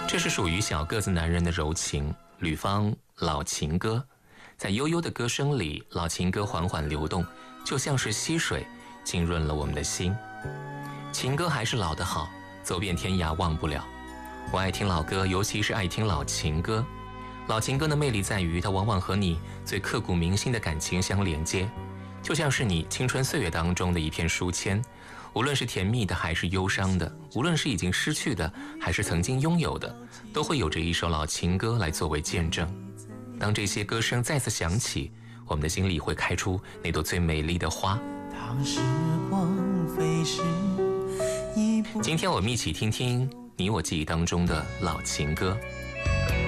这是属于小个子男人的柔情，吕方《老情歌》。在悠悠的歌声里，老情歌缓缓流动，就像是溪水，浸润了我们的心。情歌还是老的好，走遍天涯忘不了。我爱听老歌，尤其是爱听老情歌。老情歌的魅力在于，它往往和你最刻骨铭心的感情相连接，就像是你青春岁月当中的一片书签，无论是甜蜜的还是忧伤的，无论是已经失去的还是曾经拥有的，都会有着一首老情歌来作为见证。当这些歌声再次响起，我们的心里会开出那朵最美丽的花。 当时光飞逝， 今天我们一起听听你我记忆当中的老情歌。